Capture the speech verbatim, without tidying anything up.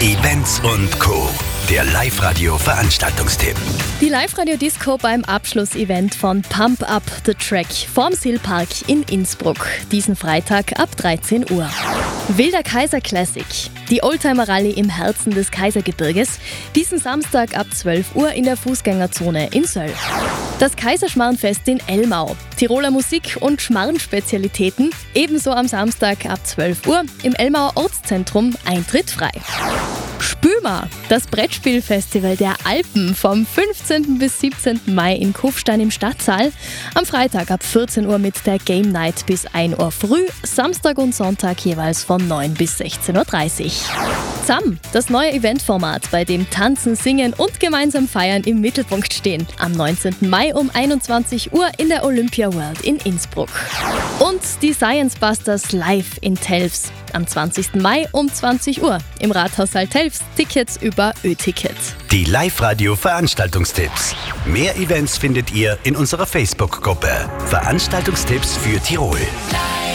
Events und Co. Der Live-Radio-Veranstaltungstipp. Die Live-Radio-Disco beim Abschlussevent von Pump Up the Track vorm Silpark in Innsbruck. Diesen Freitag ab dreizehn Uhr. Wilder Kaiser Classic. Die Oldtimer-Rallye im Herzen des Kaisergebirges. Diesen Samstag ab zwölf Uhr in der Fußgängerzone in Söll. Das Kaiserschmarrenfest in Elmau. Tiroler Musik und Schmarrenspezialitäten. Ebenso am Samstag ab zwölf Uhr im Elmauer Ortszentrum. Eintritt frei. Spüma, das Brettspielfestival der Alpen vom fünfzehnten bis siebzehnten Mai in Kufstein im Stadtsaal. Am Freitag ab vierzehn Uhr mit der Game Night bis ein Uhr früh, Samstag und Sonntag jeweils von neun bis sechzehn Uhr dreißig. ZAM, das neue Eventformat, bei dem Tanzen, Singen und gemeinsam Feiern im Mittelpunkt stehen. Am neunzehnten Mai um einundzwanzig Uhr in der Olympia World in Innsbruck. Und die Science Busters live in Telfs. Am zwanzigsten Mai um zwanzig Uhr im Rathaussaal Telfs. Tickets über Ö-Ticket. Die Live-Radio-Veranstaltungstipps. Mehr Events findet ihr in unserer Facebook-Gruppe. Veranstaltungstipps für Tirol.